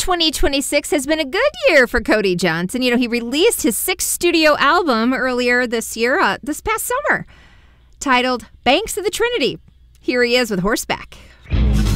2026 has been a good year for Cody Johnson. You know, he released his 6th studio album earlier this year, this past summer, titled Banks of the Trinity. Here he is with Horseback.